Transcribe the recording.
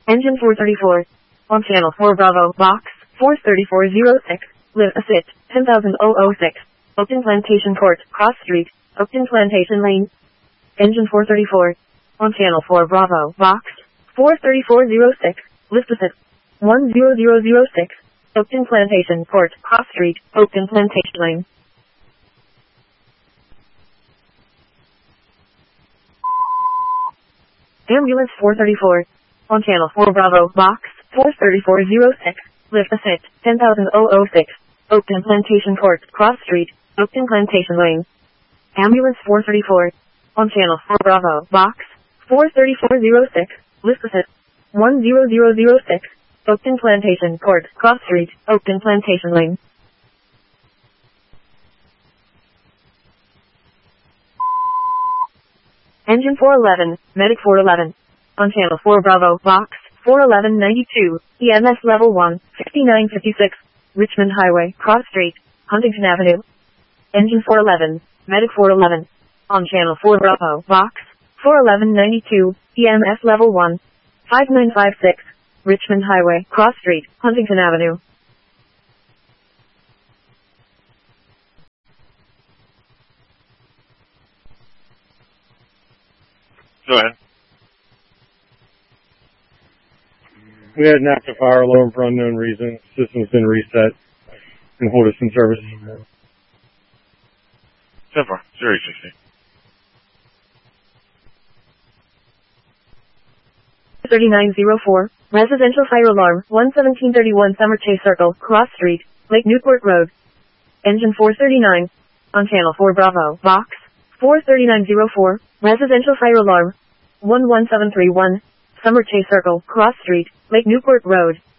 Engine 434. On channel 4 Bravo, box 43406. Live Assit, 10,006. Oakton Plantation Court, Cross Street, Oakton Plantation Lane. Engine 434. On channel 4 Bravo, box 43406. Lift Assit, 10006. Oakton Plantation Court, Cross Street, Oakton Plantation Lane. Ambulance 434. On channel 4 Bravo, box 43406. Lift Assit, 10,006. Oakton Plantation Court, Cross Street, Oakton Plantation Lane. Ambulance 434. On channel 4 Bravo, box 43406. Lift Assit, 10006. Oakton Plantation Court, Cross Street, Oakton Plantation Lane. Engine 411, Medic 411. On channel 4 Bravo, box 41192, EMS level 1, 6956, Richmond Highway, Cross Street, Huntington Avenue. Engine 411, Medic 411. On channel 4 Bravo, box 41192, EMS level 1, 5956, Richmond Highway, Cross Street, Huntington Avenue. Go ahead. We had an active fire alarm for unknown reason. System's been reset and hold us in service. 10-4, 060. 3904, residential fire alarm, 11731 Summer Chase Circle, Cross Street, Lake Newport Road. Engine 439. On channel 4 Bravo, box 43904, residential fire alarm, 11731, Summer Chase Circle, Cross Street, Lake Newport Road.